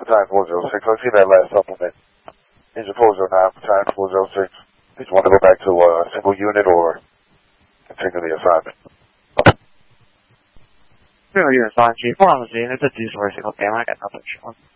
Battalion 406. I see that last supplement. Engine 409, Battalion 406. Did you want to go back to a single unit or continue the assignment? Single unit, fine, Chief. 4 on the scene. It's a 2-story single family. I got nothing showing.